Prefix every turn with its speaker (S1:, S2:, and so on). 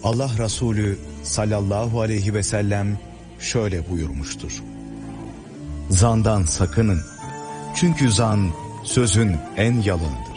S1: Allah Resulü sallallahu aleyhi ve sellem şöyle buyurmuştur: Zandan sakının. Çünkü zan sözün en yalınıdır.